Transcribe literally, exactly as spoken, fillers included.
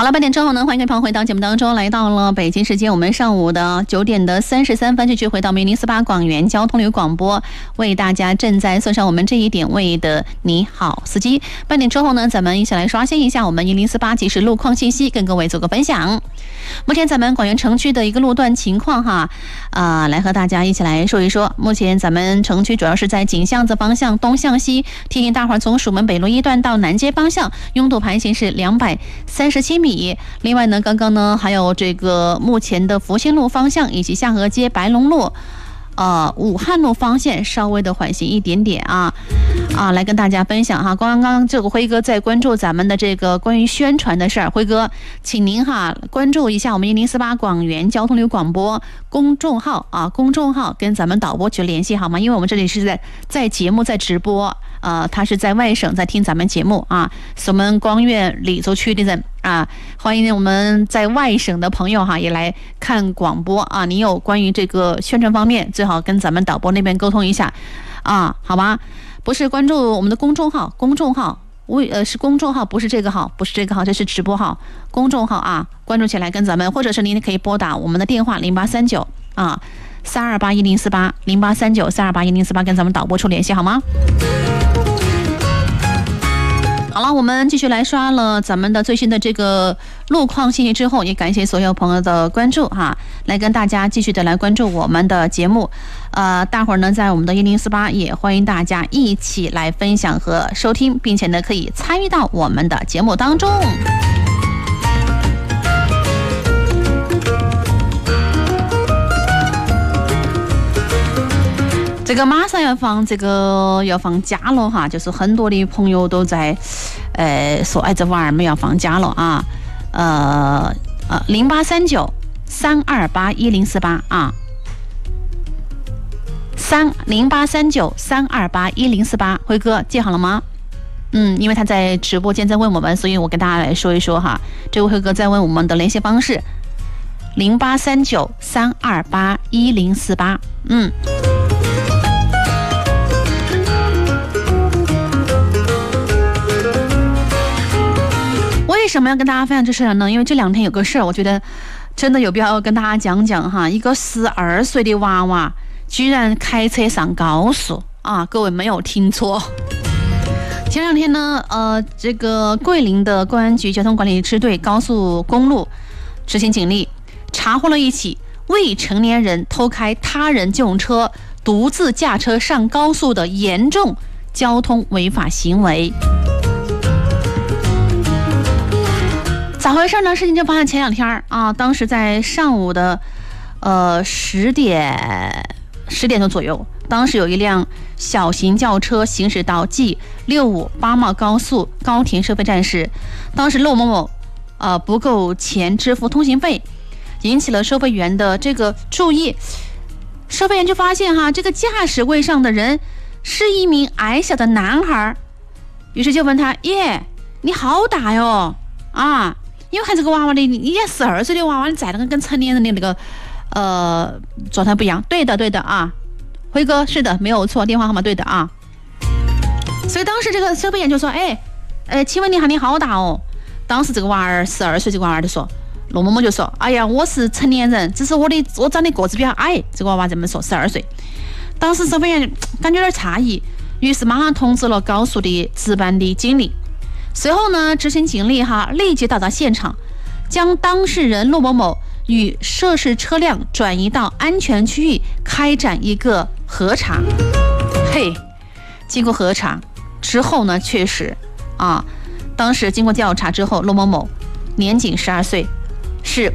好了，八点之后呢，欢迎各位朋友回到节目当中，来到了北京时间我们上午的九点的三十三分，继续回到一零四八广元交通旅广播，为大家正在送上我们这一点位的你好司机。八点之后呢，咱们一起来刷新一下我们一零四八即时路况信息，跟各位做个分享。目前咱们广元城区的一个路段情况哈，啊、呃，来和大家一起来说一说。目前咱们城区主要是在井巷子方向东向西，提醒大伙儿从蜀门北路一段到南街方向，拥堵排行是两百三十七米。另外呢，刚刚呢还有这个目前的福兴路方向以及下河街、白龙路。呃，武汉路方向稍微的缓行一点点啊啊，来跟大家分享哈。刚刚这个辉哥在关注咱们的这个关于宣传的事儿，辉哥，请您哈关注一下我们一零四八广元交通旅广播公众号啊，公众号跟咱们导播去联系好吗？因为我们这里是在在节目在直播，呃，他是在外省在听咱们节目啊，是我们广元李州区的人啊，欢迎我们在外省的朋友哈也来看广播啊。你有关于这个宣传方面，最好跟咱们导播那边沟通一下啊，好吧？不是关注我们的公众号，公众号为呃是公众号，不是这个号，不是这个号，这是直播号，公众号啊，关注起来跟咱们，或者是您可以拨打我们的电话零八三九啊三二八一零四八零八三九三二八一零四八跟咱们导播处联系好吗？好了，我们继续来刷了咱们的最新的这个路况信息之后，也感谢所有朋友的关注哈，来跟大家继续的来关注我们的节目。呃，大伙儿呢在我们的一零四八也欢迎大家一起来分享和收听，并且呢可以参与到我们的节目当中。这个马上要放这个要放假了哈，就是很多的朋友都在，呃说哎这娃儿们要放假了啊，呃呃零八三九三二八一零四八啊，三零八三九三二八一零四八，辉哥记好了吗？嗯，因为他在直播间在问我们，所以我跟大家来说一说哈。这位辉哥在问我们的联系方式，零八三九三二八一零四八，嗯。为什么要跟大家分享这事儿呢？因为这两天有个事儿，我觉得真的有必要跟大家讲讲哈。一个十二岁的娃娃居然开车上高速啊！各位没有听错。前两天呢，呃，这个桂林的公安局交通管理支队高速公路执行警力查获了一起未成年人偷开他人机动车、独自驾车上高速的严重交通违法行为。咋回事呢？事情就发生前两天啊，当时在上午的呃十点十点多左右，当时有一辆小型轿车行驶到 G 六五八茂高速高亭收费站时，当时陆某某呃不够钱支付通行费，引起了收费员的这个注意。收费员就发现哈，这个驾驶位上的人是一名矮小的男孩，于是就问他：耶，你好大哟啊！因为看这个娃娃的，你十二岁的娃娃，你在那个跟成年人的那个呃状态不一样。对的，对的啊，辉哥是的，没有错，电话号码对的啊。所以当时这个收费员就说：“哎，哎，请问你喊你好大哦？”当时这个娃儿十二岁，这个娃儿就说，陆某某就说：“哎呀，我是成年人，只是我的我长得个子比较矮。”这个娃娃这么说，十二岁。当时收费员感觉有点诧异，于是马上通知了高速的值班的经理。随后呢，执行警力哈立即到达现场，将当事人陆某某与涉事车辆转移到安全区域，开展一个核查。嘿，经过核查之后呢，确实啊，当时经过调查之后，陆某某年仅十二岁，是